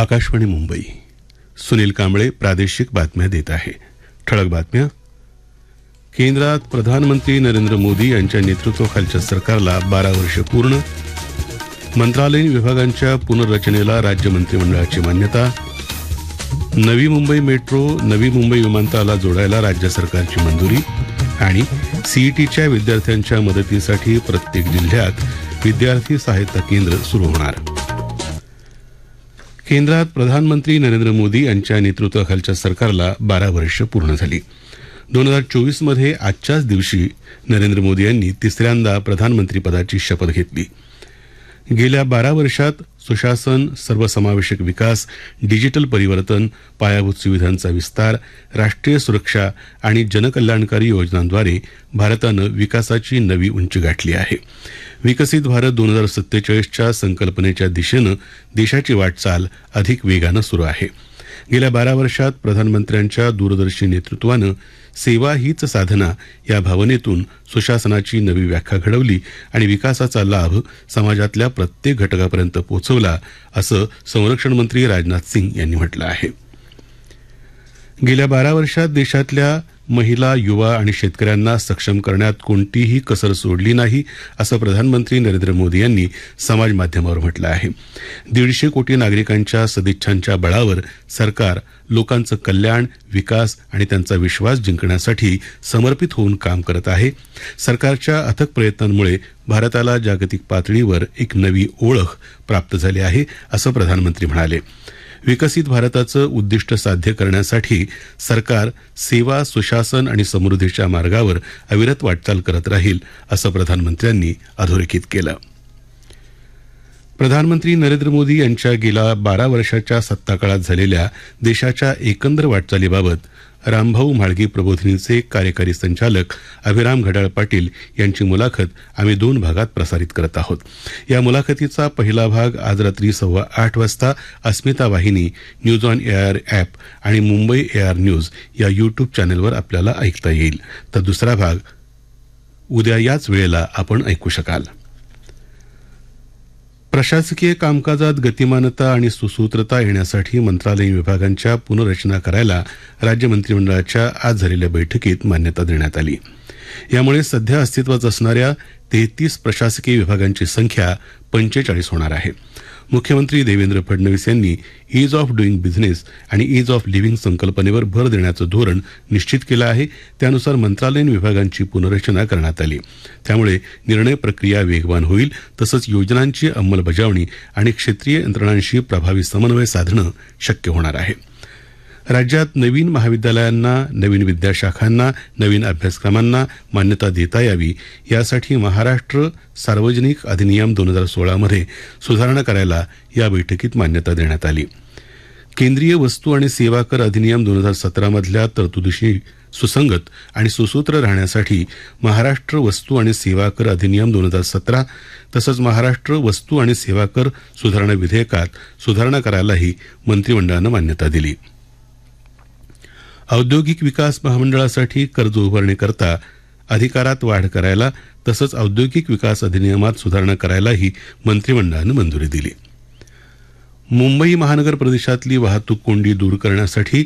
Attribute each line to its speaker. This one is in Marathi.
Speaker 1: आकाशवाणी मुंबई. सुनील कांबळे प्रादेशिक बातम्या देत आहे. ठळक बातम्या. केंद्रात प्रधानमंत्री नरेंद्र मोदी यांच्या नेतृत्वाखालच्या सरकारला 12 वर्ष पूर्ण. मंत्रालयीन विभागांच्या पुनर्रचनेला राज्य मंत्रिमंडळाची मान्यता. नवी मुंबई मेट्रो नवी मुंबई विमानतळाला जोडायला राज्य सरकारची मंजुरी. आणि सीईटीच्या विद्यार्थ्यांच्या मदतीसाठी प्रत्येक जिल्ह्यात विद्यार्थी सहायता केंद्र सुरू होणार. केंद्रात प्रधानमंत्री नरेंद्र मोदी यांच्या नेतृत्वाखालच्या सरकारला 12 वर्ष पूर्ण झाली. 2024 मध्ये आजच्याच दिवशी नरेंद्र मोदी यांनी तिसऱ्यांदा प्रधानमंत्रीपदाची शपथ घेतली. गेल्या 12 वर्षात सुशासन, सर्वसमावेशक विकास, डिजिटल परिवर्तन, पायाभूत सुविधांचा विस्तार, राष्ट्रीय सुरक्षा आणि जनकल्याणकारी योजनांद्वारे भारतानं विकासाची नवी उंची गाठली आहे. विकसित भारत 2047च्या संकल्पनेच्या दिशेनं देशाची वाटचाल अधिक वेगानं सुरू आहे. गेल्या 12 वर्षात प्रधानमंत्र्यांच्या दूरदर्शी नेतृत्वानं सेवा हीच साधना या भावनेतून सुशासनाची नवी व्याख्या घडवली आणि विकासाचा लाभ समाजातल्या प्रत्येक घटकापर्यंत पोहोचवला, असं संरक्षण मंत्री राजनाथ सिंग यांनी म्हटलं आहे. गेल्या 12 वर्षात देशातल्या महिला, युवा आणि शेतकऱ्यांना सक्षम करण्यात कोणतीही कसर सोडली नाही, असं प्रधानमंत्री नरेंद्र मोदी यांनी समाज माध्यमावर म्हटलं आहे. 150 कोटी नागरिकांच्या सदिच्छांच्या बळावर सरकार लोकांचं कल्याण, विकास आणि त्यांचा विश्वास जिंकण्यासाठी समर्पित होऊन काम करत आहे. सरकारच्या अथक प्रयत्नांमुळे भारताला जागतिक पातळीवर एक नवी ओळख प्राप्त झाली आहे, असं प्रधानमंत्री म्हणाले. विकसित भारताचं उद्दिष्ट साध्य करण्यासाठी सरकार सेवा, सुशासन आणि समृद्धीच्या मार्गावर अविरत वाटचाल करत राहील, असं प्रधानमंत्र्यांनी अधोरेखित केलं. प्रधानमंत्री नरेंद्र मोदी यांच्या गेल्या 12 वर्षाच्या सत्ताकाळात झालेल्या देशाच्या एकंदर वाटचालीबाबत रामभाऊ म्हाळगी प्रबोधिनीचे कार्यकारी संचालक अभिराम घड्याळ पाटील यांची मुलाखत आम्ही 2 भागात प्रसारित करत आहोत. या मुलाखतीचा पहिला भाग आज रात्री 8:15 वाजता अस्मिता वाहिनी, न्यूज ऑन एआयआर ॲप आणि मुंबई एआयआर न्यूज या यूट्यूब चॅनलवर आपल्याला ऐकता येईल. तर दुसरा भाग उद्या याच वेळेला आपण ऐकू शकाल. प्रशासकीय कामकाजात गतिमानता आणि सुसूत्रता येण्यासाठी मंत्रालयीन विभागांच्या पुनर्रचना करायला राज्य मंत्रिमंडळाच्या आज झालेल्या बैठकीत मान्यता देण्यात आली. यामुळे सध्या अस्तित्वात असणाऱ्या 33 प्रशासकीय विभागांची संख्या 45 होणार आहे. मुख्यमंत्री देवेंद्र फडणवीस यांनी ईज ऑफ डुईंग बिझनेस आणि ईज ऑफ लिव्हिंग संकल्पनेवर भर देण्याचं धोरण निश्चित केलं आहे. त्यानुसार मंत्रालयीन विभागांची पुनर्रचना करण्यात आली. त्यामुळे निर्णय प्रक्रिया वेगवान होईल, तसंच योजनांची अंमलबजावणी आणि क्षेत्रीय यंत्रणांशी प्रभावी समन्वय साधणं शक्य होणार आहे. राज्यात नवीन महाविद्यालयांना, नवीन विद्याशाखांना, नवीन अभ्यासक्रमांना मान्यता देता यावी यासाठी महाराष्ट्र सार्वजनिक अधिनियम 2016 मध्ये सुधारणा करायला या बैठकीत मान्यता देण्यात आली. केंद्रीय वस्तू आणि सेवा कर अधिनियम 2017 मधल्या तरतुदीशी सुसंगत आणि सुसूत्र राहण्यासाठी महाराष्ट्र वस्तू आणि सेवा कर अधिनियम 2017 तसंच महाराष्ट्र वस्तू आणि सेवा कर सुधारणा विधेयकात सुधारणा करायलाही मंत्रिमंडळानं मान्यता दिली. औद्योगिक विकास महामंडळासाठी कर्ज उभारणीकरता अधिकारात वाढ करायला तसंच औद्योगिक विकास अधिनियमात सुधारणा करायलाही मंत्रिमंडळानं मंजुरी दिली. मुंबई महानगर प्रदेशातली वाहतूक कोंडी दूर करण्यासाठी